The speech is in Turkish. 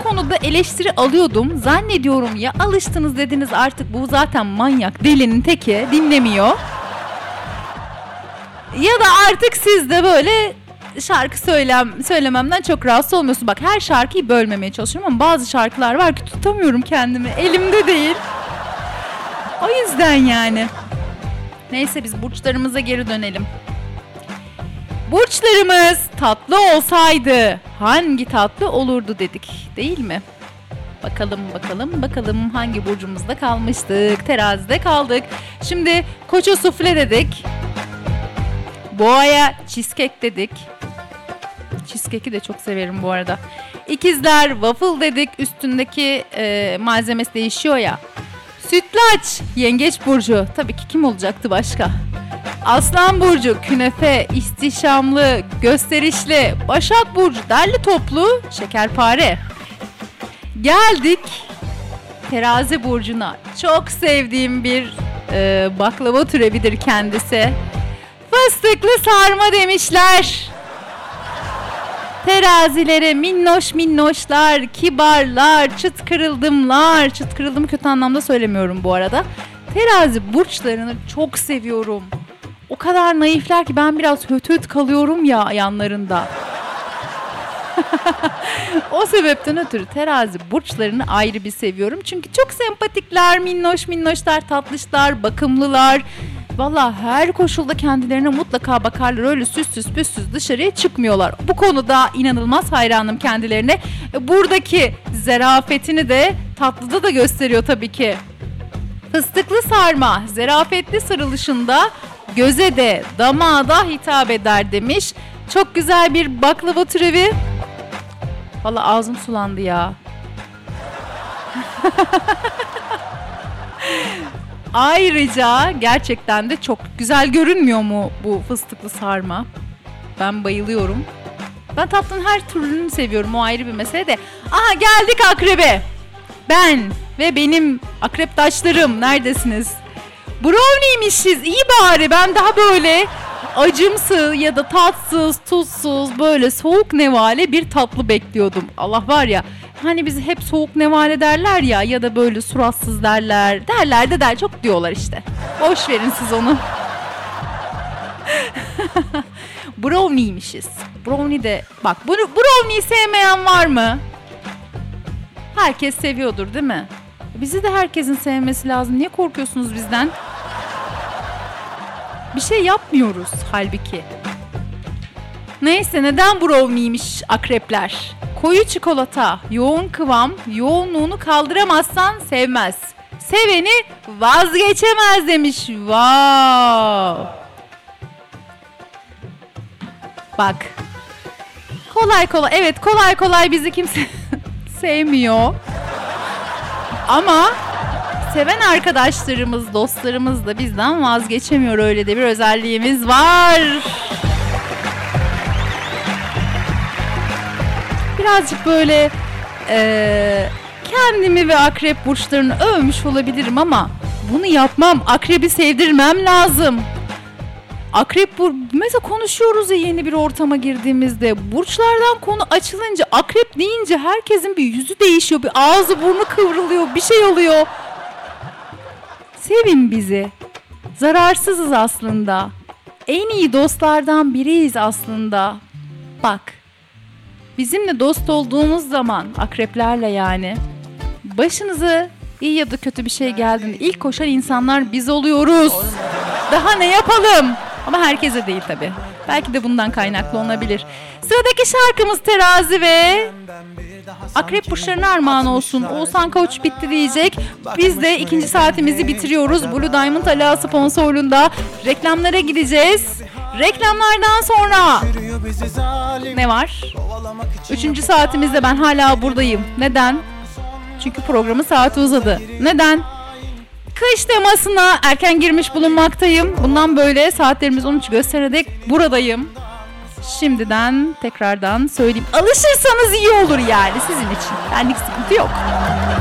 konuda eleştiri alıyordum. Zannediyorum ya alıştınız dediniz artık bu zaten manyak delinin teki dinlemiyor. Ya da artık siz de böyle şarkı söylememden çok rahatsız olmuyorsun. Bak her şarkıyı bölmemeye çalışıyorum ama bazı şarkılar var ki tutamıyorum kendimi. Elimde değil. O yüzden yani. Neyse biz burçlarımıza geri dönelim. Burçlarımız tatlı olsaydı hangi tatlı olurdu dedik değil mi? Bakalım hangi burcumuzda kalmıştık? Terazide kaldık. Şimdi Koça sufle dedik. Boğaya cheesecake dedik. Cheesecake'i de çok severim bu arada. İkizler waffle dedik. Üstündeki malzemesi değişiyor ya. Sütlaç, Yengeç burcu. Tabii ki kim olacaktı başka? Aslan burcu, künefe, ihtişamlı, gösterişli. Başak burcu, derli toplu, şekerpare. Geldik Terazi burcuna. Çok sevdiğim bir baklava türevidir kendisi. Fıstıklı sarma demişler. Terazilere minnoşlar, kibarlar, çıt kırıldımlar. Çıt kırıldım kötü anlamda söylemiyorum bu arada. Terazi burçlarını çok seviyorum. O kadar naifler ki ben biraz höt kalıyorum ya yanlarında. O sebepten ötürü terazi burçlarını ayrı bir seviyorum. Çünkü çok sempatikler, minnoşlar, tatlışlar, bakımlılar. Vallahi her koşulda kendilerine mutlaka bakarlar. Öyle süssüz püssüz dışarıya çıkmıyorlar. Bu konuda inanılmaz hayranım kendilerine. Buradaki zarafetini de tatlıda da gösteriyor tabii ki. Fıstıklı sarma, zarafetli sarılışında göze de damağa da hitap eder demiş. Çok güzel bir baklava türevi. Vallahi ağzım sulandı ya. Ayrıca gerçekten de çok güzel görünmüyor mu bu fıstıklı sarma? Ben bayılıyorum. Ben tatlının her türünü seviyorum, o ayrı bir mesele de. Aha geldik akrebe. Ben ve benim akreptaşlarım neredesiniz? Brownie'mişiz, iyi bari. Ben daha böyle acımsı ya da tatsız, tuzsuz, böyle soğuk nevale bir tatlı bekliyordum. Allah var ya, hani bizi hep soğuk nevale derler ya da böyle suratsız derler. Çok diyorlar işte. Boş verin siz onu. Brownie'mişiz. Brownie de bak, brownie'yi sevmeyen var mı? Herkes seviyordur değil mi? Bizi de herkesin sevmesi lazım. Niye korkuyorsunuz bizden? Bir şey yapmıyoruz halbuki. Neyse, neden brownie'ymiş akrepler? Koyu çikolata, yoğun kıvam, yoğunluğunu kaldıramazsan sevmez. Seveni vazgeçemez demiş. Wow. Bak. Kolay kolay bizi kimse sevmiyor. Ama seven arkadaşlarımız, dostlarımız da bizden vazgeçemiyor. Öyle de bir özelliğimiz var. Birazcık böyle kendimi ve akrep burçlarını övmüş olabilirim ama bunu yapmam. Akrebi sevdirmem lazım. Mesela konuşuyoruz ya yeni bir ortama girdiğimizde. Burçlardan konu açılınca, akrep deyince herkesin bir yüzü değişiyor. Bir ağzı burnu kıvrılıyor, bir şey oluyor. Sevin bizi. Zararsızız aslında. En iyi dostlardan biriyiz aslında. Bak. Bizimle dost olduğumuz zaman, akreplerle yani, başınıza iyi ya da kötü bir şey geldiğinde ilk koşan insanlar biz oluyoruz. Daha ne yapalım? Ama herkese değil tabii. Belki de bundan kaynaklı olabilir. Sıradaki şarkımız Terazi ve akrep burçlarına armağan olsun. Oğuzhan Koç bitti diyecek. Biz de ikinci saatimizi bitiriyoruz. Blue Diamond Ala sponsorluğunda reklamlara gideceğiz. Reklamlardan sonra ne var? Üçüncü saatimizde ben hala buradayım. Neden? Çünkü programın saati uzadı. Neden? Kış temasına erken girmiş bulunmaktayım. Bundan böyle saatlerimiz 13 göstererek buradayım. Şimdiden tekrardan söyleyeyim. Alışırsanız iyi olur yani sizin için. Benlik sıkıntı yok.